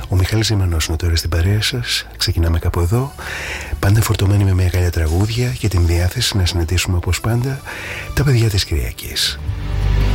Ο Μιχάλης Ζημανός είναι τώρα στην παρέα σας. Ξεκινάμε κάπου εδώ, πάντα φορτωμένοι με μια καλιά τραγούδια και την διάθεση να συναντήσουμε όπως πάντα τα παιδιά της Κυριακής.